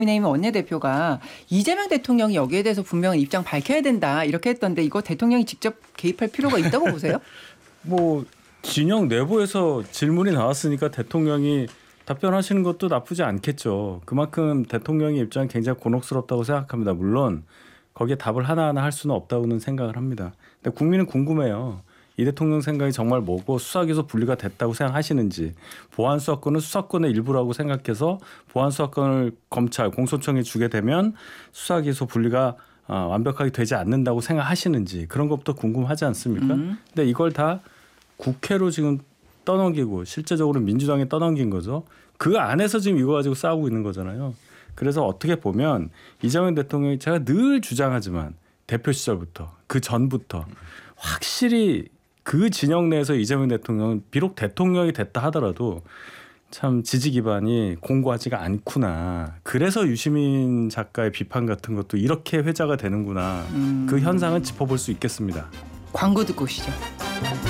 국민의힘 원내대표가 이재명 대통령이 여기에 대해서 분명히 입장 밝혀야 된다 이렇게 했던데 이거 대통령이 직접 개입할 필요가 있다고 보세요? 뭐 진영 내부에서 질문이 나왔으니까 대통령이 답변하시는 것도 나쁘지 않겠죠. 그만큼 대통령의 입장이 굉장히 곤혹스럽다고 생각합니다. 물론 거기에 답을 하나하나 할 수는 없다고는 생각을 합니다. 근데 국민은 궁금해요. 이 대통령 생각이 정말 뭐고 수사기소 분리가 됐다고 생각하시는지, 보안 수사권은 수사권의 일부라고 생각해서 보안 수사권을 검찰 공소청에 주게 되면 수사기소 분리가 완벽하게 되지 않는다고 생각하시는지, 그런 것부터 궁금하지 않습니까? 근데 이걸 다 국회로 지금 떠넘기고 실제적으로 민주당에 떠넘긴 거죠. 그 안에서 지금 이거 가지고 싸우고 있는 거잖아요. 그래서 어떻게 보면 이재명 대통령이, 제가 늘 주장하지만 대표 시절부터 그 전부터 확실히 그 진영 내에서 이재명 대통령은 비록 대통령이 됐다 하더라도 참 지지 기반이 공고하지가 않구나. 그래서 유시민 작가의 비판 같은 것도 이렇게 회자가 되는구나. 그 현상은 짚어볼 수 있겠습니다. 광고 듣고 오시죠.